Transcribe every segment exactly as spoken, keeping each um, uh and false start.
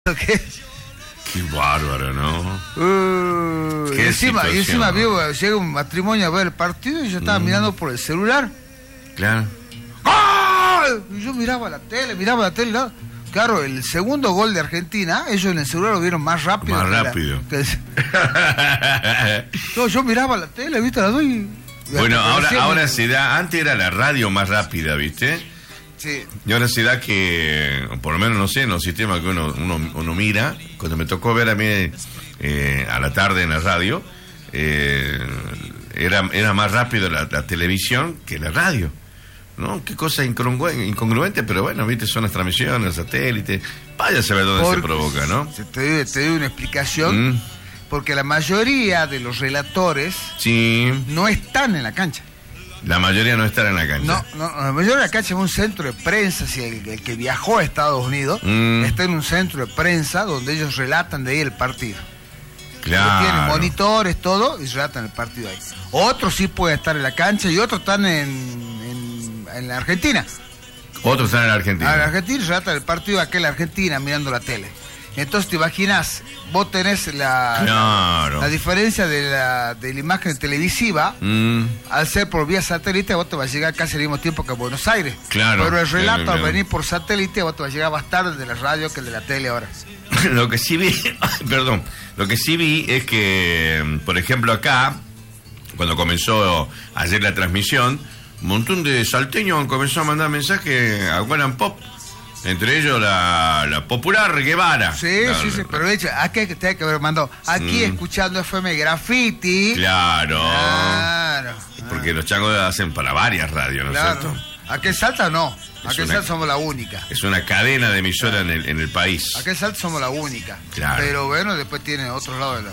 ¿Qué? Qué bárbaro, ¿no? Uh, Qué y encima, y situación, encima ¿no? vio, llega un matrimonio a ver el partido y yo estaba Mm. mirando por el celular. Claro. ¡Gol! Y yo miraba la tele, miraba la tele. ¿no? Claro, el segundo gol de Argentina, ellos en el celular lo vieron más rápido. Más que la- rápido. que el- no, yo miraba la tele, ¿viste? La doy. Bueno, ahora, Recién- ahora se da, antes era la radio más rápida, ¿viste? Sí. Y ahora se da que, por lo menos no sé, en los sistemas que uno, uno, uno mira, cuando me tocó ver a mí eh, a la tarde en la radio, eh, era, era más rápido la, la televisión que la radio, ¿no? Qué cosa incongruente, incongruente, pero bueno, viste, son las transmisiones, los satélites, vaya a saber dónde Porque- se provoca, ¿no? Te, te, te doy una explicación, Mm, porque la mayoría de los relatores sí, no están en la cancha. la mayoría no está en la cancha. No, no, la mayoría de la cancha es un centro de prensa. Si el, el que viajó a Estados Unidos Mm. está en un centro de prensa donde ellos relatan de ahí el partido. Claro. Tienen monitores, todo, y relatan el partido ahí. Otros sí pueden estar en la cancha y otros están en, en, en la Argentina. Otros están en la Argentina. A la Argentina relatan el partido aquel Argentina mirando la tele. Entonces te imaginas, vos tenés la, Claro. la diferencia de la, de la imagen televisiva. Mm, Al ser por vía satélite, vos te vas a llegar casi al mismo tiempo que a Buenos Aires. Claro. Pero el relato Claro, claro. al venir por satélite, vos te vas a llegar más tarde de la radio que el de la tele ahora. Lo que sí vi, perdón, lo que sí vi es que, por ejemplo, acá, cuando comenzó ayer la transmisión, un montón de salteños comenzó a mandar mensajes a Guaran Pop, entre ellos la, la popular Guevara. Sí, La- sí, sí, pero de hecho, aquí hay que tener que haber mandado. Aquí Mm. escuchando F M Graffiti. Claro, Claro. porque los changos hacen para varias radios, ¿no es Claro. cierto? Aquel Salta no. Aquel una- Salta somos la única. Es una cadena de emisora en el, en el país. Aquel Salta somos la única. Claro. Pero bueno, después tiene otro lado de la.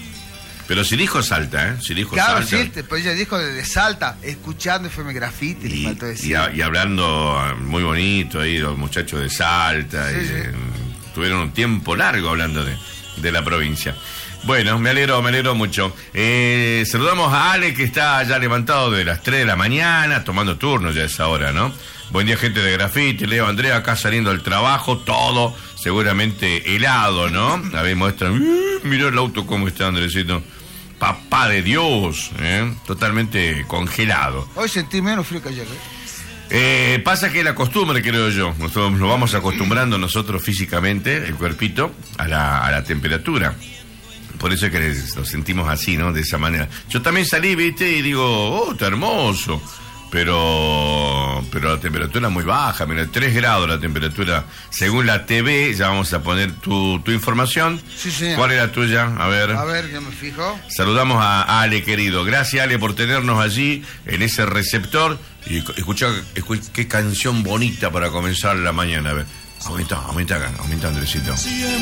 Pero si dijo Salta, ¿eh? Si dijo Claro, Salta. sí, te- pues ella dijo de, de Salta, escuchando F M Graffiti, le Y, faltó decir. y, a- y hablando ah, muy bonito ahí, los muchachos de Salta, Sí, y, sí. eh, tuvieron un tiempo largo hablando de, de la provincia. Bueno, me alegro, me alegro mucho. Eh, saludamos a Ale, que está ya levantado de las tres de la mañana, tomando turno ya a esa hora, ¿no? Buen día, gente de Graffiti, Leo, Andrea, acá saliendo del trabajo, todo seguramente helado, ¿no? A ver, muestran, uh, mirá el auto cómo está, Andresito. Papá de Dios, ¿eh? Totalmente congelado. Hoy sentí menos frío que ayer, ¿eh? Eh, pasa que la costumbre, creo yo, nosotros nos vamos acostumbrando nosotros físicamente, el cuerpito, a la, a la temperatura. Por eso es que nos sentimos así, ¿no? De esa manera. Yo también salí, viste, y digo, oh, está hermoso. Pero pero la temperatura es muy baja, mira, tres grados la temperatura. Según la T V, ya vamos a poner tu, tu información. Sí, señor. ¿Cuál es la tuya? A ver. A ver, ya me fijo. Saludamos a, a Ale, querido. Gracias, Ale, por tenernos allí en ese receptor. Y escucha, escucha qué canción bonita para comenzar la mañana. A ver, aumenta, aumenta acá, aumenta, Andresito.